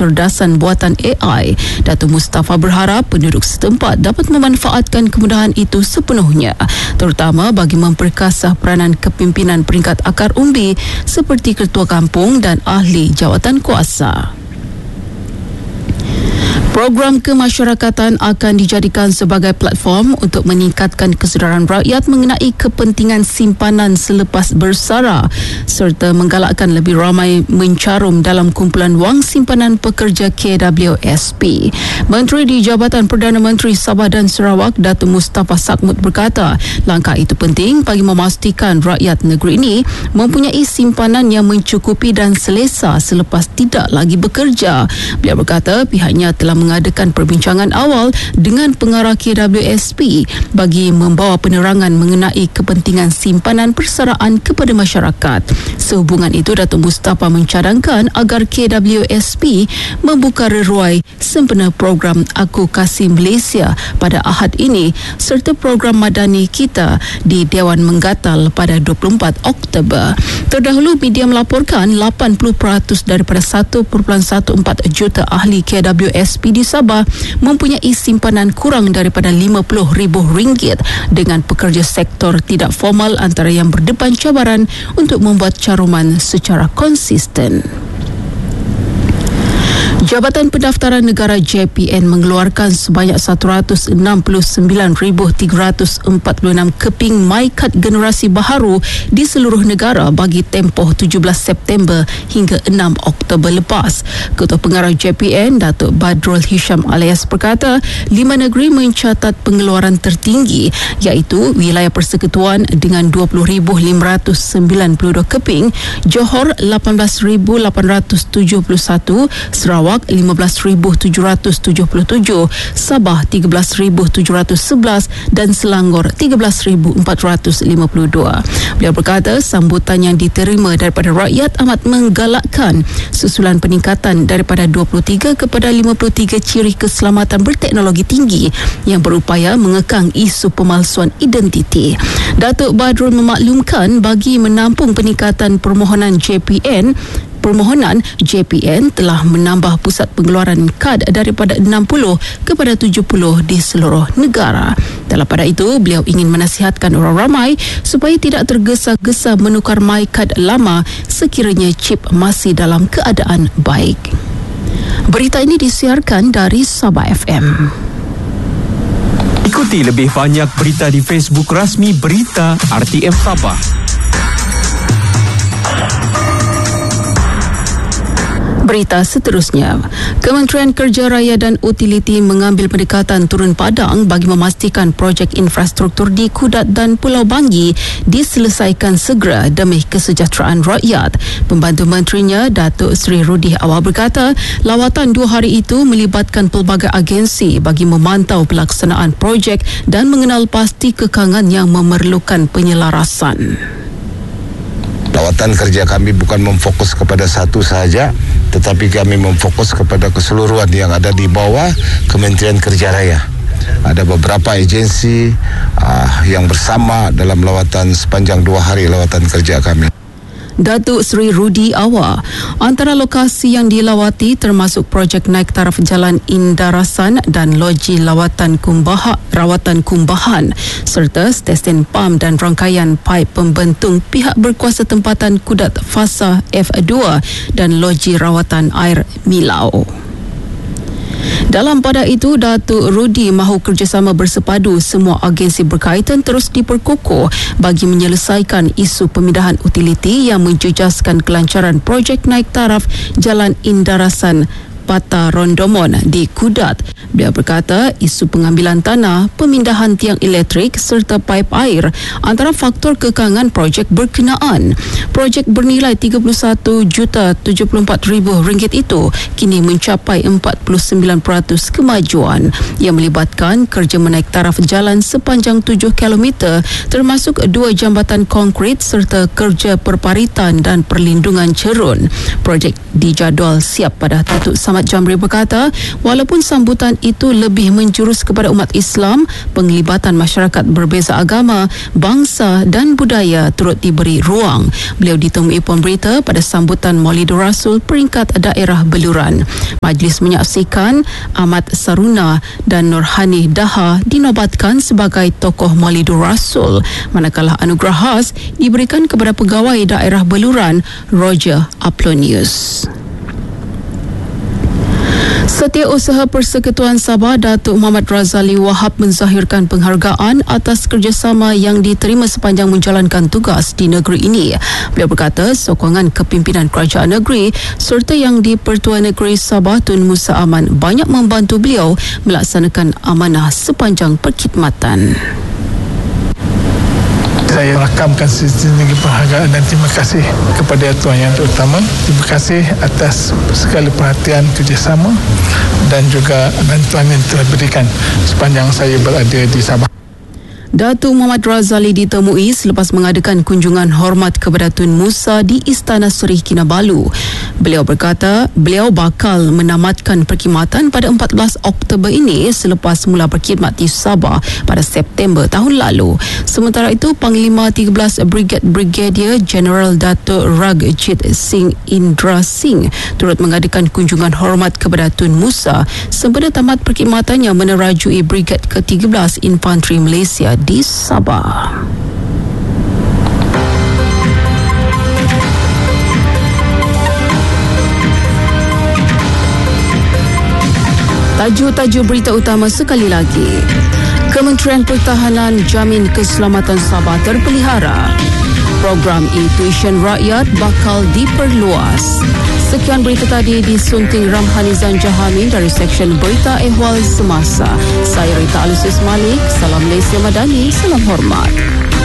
kecerdasan buatan AI. Datuk Mustafa berharap penduduk setempat dapat memanfaatkan kemudahan itu sepenuhnya, terutama bagi memperkasah peranan kepimpinan peringkat akar umbi seperti ketua kampung dan ahli jawatan kuasa. Program kemasyarakatan akan dijadikan sebagai platform untuk meningkatkan kesedaran rakyat mengenai kepentingan simpanan selepas bersara serta menggalakkan lebih ramai mencarum dalam kumpulan wang simpanan pekerja KWSP. Menteri di Jabatan Perdana Menteri Sabah dan Sarawak, Datuk Mustafa Sakmut berkata, langkah itu penting bagi memastikan rakyat negeri ini mempunyai simpanan yang mencukupi dan selesa selepas tidak lagi bekerja. Beliau berkata pihaknya telah mengadakan perbincangan awal dengan pengarah KWSP bagi membawa penerangan mengenai kepentingan simpanan persaraan kepada masyarakat. Sehubungan itu, Datuk Mustafa mencadangkan agar KWSP membuka reruai sempena program Aku Kasih Malaysia pada Ahad ini serta program Madani Kita di Dewan Menggatal pada 24 Oktober. Terdahulu, media melaporkan 80% daripada 1.14 juta ahli KWSP di Sabah mempunyai simpanan kurang daripada RM50,000 dengan pekerja sektor tidak formal antara yang berdepan cabaran untuk membuat caruman secara konsisten. Jabatan Pendaftaran Negara JPN mengeluarkan sebanyak 169,346 keping MyKad generasi baharu di seluruh negara bagi tempoh 17 September hingga 6 Oktober lepas. Ketua Pengarah JPN, Datuk Badrul Hisham Alias berkata, 5 negeri mencatat pengeluaran tertinggi iaitu wilayah persekutuan dengan 20,592 keping, Johor 18,871, Sarawak 15,777, Sabah 13,711 dan Selangor 13,452. Beliau berkata sambutan yang diterima daripada rakyat amat menggalakkan susulan peningkatan daripada 23 kepada 53 ciri keselamatan berteknologi tinggi yang berupaya mengekang isu pemalsuan identiti. Datuk Badrul memaklumkan bagi menampung peningkatan permohonan JPN telah menambah pusat pengeluaran kad daripada 60 kepada 70 di seluruh negara. Dalam pada itu, beliau ingin menasihatkan orang ramai supaya tidak tergesa-gesa menukar MyKad lama sekiranya chip masih dalam keadaan baik. Berita ini disiarkan dari Sabah FM. Ikuti lebih banyak berita di Facebook rasmi Berita RTM Sabah. Berita seterusnya, Kementerian Kerja Raya dan Utiliti mengambil pendekatan turun padang bagi memastikan projek infrastruktur di Kudat dan Pulau Bangi diselesaikan segera demi kesejahteraan rakyat. Pembantu Menterinya, Datuk Seri Rudi Awal berkata, lawatan 2 hari itu melibatkan pelbagai agensi bagi memantau pelaksanaan projek dan mengenal pasti kekangan yang memerlukan penyelarasan. Lawatan kerja kami bukan memfokus kepada satu sahaja, tetapi kami memfokus kepada keseluruhan yang ada di bawah Kementerian Kerja Raya. Ada beberapa agensi yang bersama dalam lawatan sepanjang 2 hari lawatan kerja kami. Datuk Seri Rudi Awa, antara lokasi yang dilawati termasuk projek naik taraf Jalan Indarasan dan loji rawatan kumbahan serta stesen PAM dan rangkaian paip pembentung pihak berkuasa tempatan Kudat Fasa F2 dan loji rawatan air Milau. Dalam pada itu, Datuk Rudi mahu kerjasama bersepadu semua agensi berkaitan terus diperkukuh bagi menyelesaikan isu pemindahan utiliti yang menjejaskan kelancaran projek naik taraf Jalan Indarasan Pata Rondomon di Kudat. Beliau berkata isu pengambilan tanah, pemindahan tiang elektrik serta paip air antara faktor kekangan projek berkenaan. Projek bernilai RM31,74,000 itu kini mencapai 49% kemajuan yang melibatkan kerja menaik taraf jalan sepanjang 7 km termasuk 2 jambatan konkrit serta kerja perparitan dan perlindungan cerun. Projek dijadual siap pada Datuk Samad Jamri berkata, walaupun sambutan itu lebih menjurus kepada umat Islam, penglibatan masyarakat berbeza agama, bangsa dan budaya turut diberi ruang. Beliau ditemui pemberita pada sambutan Maulidur Rasul peringkat daerah Beluran. Majlis menyaksikan Ahmad Saruna dan Nurhani Daha dinobatkan sebagai tokoh Maulidur Rasul, manakala anugerah khas diberikan kepada pegawai daerah Beluran Roger Aplonius. Setiausaha Persekutuan Sabah Datuk Muhammad Razali Wahab menzahirkan penghargaan atas kerjasama yang diterima sepanjang menjalankan tugas di negeri ini. Beliau berkata sokongan kepimpinan kerajaan negeri serta yang di-Pertua Negeri Sabah Tun Musa Aman banyak membantu beliau melaksanakan amanah sepanjang perkhidmatan. Saya rakamkan setinggi penghargaan dan terima kasih kepada Tuan Yang Terutama. Terima kasih atas segala perhatian, kerjasama dan juga bantuan yang telah berikan sepanjang saya berada di Sabah. Datuk Muhammad Razali ditemui selepas mengadakan kunjungan hormat kepada Tun Musa di Istana Seri Kinabalu. Beliau berkata beliau bakal menamatkan perkhidmatan pada 14 Oktober ini selepas mula berkhidmat di Sabah pada September tahun lalu. Sementara itu, Panglima 13 Brigadier General Datuk Raghjit Singh Indra Singh turut mengadakan kunjungan hormat kepada Tun Musa sempena tamat perkhidmatannya menerajui Brigad ke-13 Infanteri Malaysia di Sabah. Tajuk-tajuk berita utama sekali lagi. Kementerian Pertahanan jamin keselamatan Sabah terpelihara. Program e-tuition rakyat bakal diperluas. Sekian berita tadi disunting Ramhanizan Jahamin dari Seksyen Berita Ehwal Semasa. Saya Rita Alusis Malik. Salam Malaysia Madani. Salam hormat.